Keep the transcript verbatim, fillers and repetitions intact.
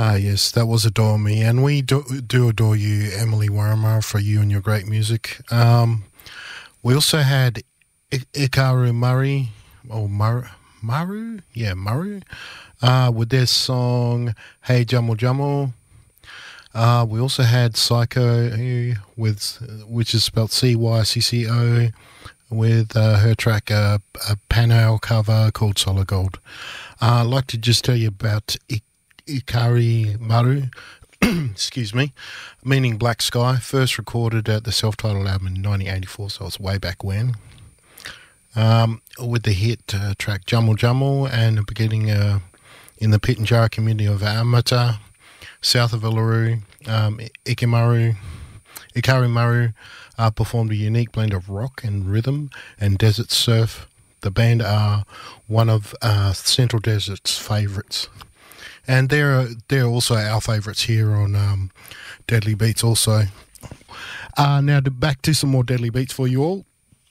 Ah, yes, that was Adore Me. And we do, do adore you, Emily Warama, for you and your great music. Um, we also had I- Ikaru Murray, or Mur- Maru? Yeah, Maru, uh, with their song Hey Jamal Jamal. Uh, we also had Psycho, with which is spelled C Y C C O, with uh, her track, uh, a Panel cover called Solid Gold. Uh, I'd like to just tell you about I- Ikari Maru, excuse me, meaning Black Sky, first recorded at the self-titled album in nineteen eighty-four, so it's way back when. Um, with the hit uh, track Jamal Jamal and beginning uh, in the Pitjantjatjara community of Amata, south of Uluru, um, Ikimaru, Ikari Maru uh, performed a unique blend of rock and rhythm and desert surf. The band are one of uh, Central Desert's favourites. And they're, they're also our favourites here on um, Deadly Beats also. Uh, now to, back to some more Deadly Beats for you all.